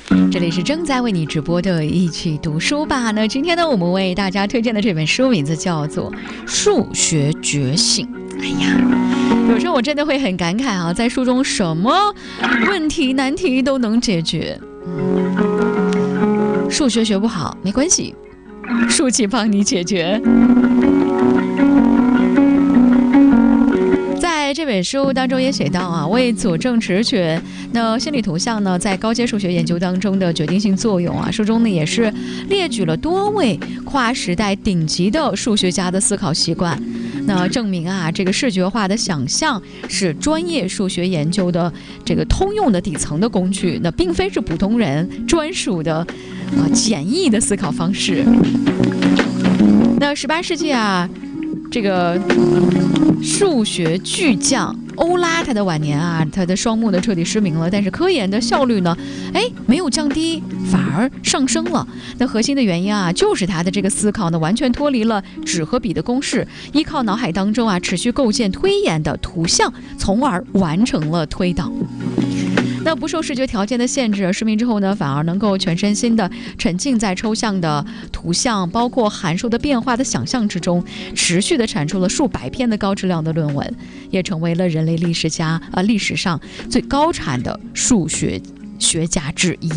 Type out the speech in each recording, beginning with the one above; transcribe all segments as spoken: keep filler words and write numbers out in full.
这里是正在为你直播的一起读书吧。那今天呢，我们为大家推荐的这本书名字叫做《数学觉醒》。哎呀，有时候我真的会很感慨啊，在书中什么问题难题都能解决。嗯，数学学不好没关系，书籍帮你解决。在这本书当中也写到啊，为佐证直觉，那心理图像呢，在高阶数学研究当中的决定性作用啊。书中呢也是列举了多位跨时代顶级的数学家的思考习惯，那证明啊，这个视觉化的想象是专业数学研究的这个通用的底层的工具，那并非是普通人专属的啊简易的思考方式。那十八世纪啊，这个数学巨匠欧拉，他的晚年啊，他的双目呢彻底失明了，但是科研的效率呢，哎，没有降低，反而上升了。那核心的原因啊，就是他的这个思考呢，完全脱离了纸和笔的公式，依靠脑海当中啊持续构建推演的图像，从而完成了推导。那不受视觉条件的限制，失明之后呢，反而能够全身心的沉浸在抽象的图像，包括函数的变化的想象之中，持续的产出了数百篇的高质量的论文，也成为了人类历史家呃历史上最高产的数学学家之一。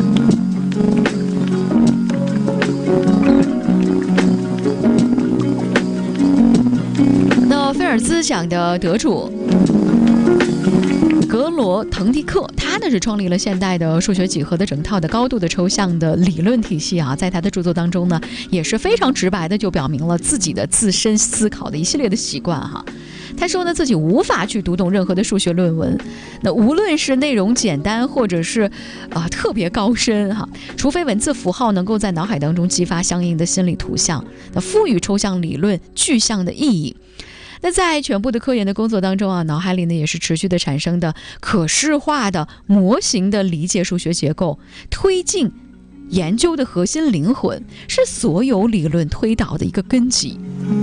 那菲尔兹奖的得主格罗滕迪克，他呢是创立了现代的数学几何的整套的高度的抽象的理论体系啊，在他的著作当中呢，也是非常直白的就表明了自己的自身思考的一系列的习惯哈。他说呢，自己无法去读懂任何的数学论文，那无论是内容简单或者是啊、呃、特别高深哈，除非文字符号能够在脑海当中激发相应的心理图像，那赋予抽象理论具象的意义。那在全部的科研的工作当中啊，脑海里呢也是持续的产生的可视化的模型的理解数学结构，推进研究的核心灵魂，是所有理论推导的一个根基。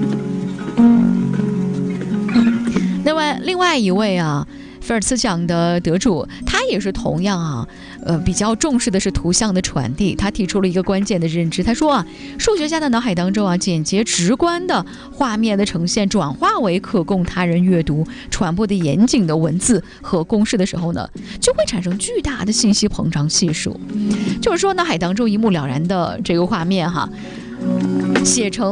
那么另外一位啊，菲尔兹奖的得主，他也是同样啊，呃，比较重视的是图像的传递。他提出了一个关键的认知，他说啊，数学家的脑海当中啊，简洁直观的画面的呈现转化为可供他人阅读、传播的严谨的文字和公式的时候呢，就会产生巨大的信息膨胀系数。就是说，脑海当中一目了然的这个画面哈，写成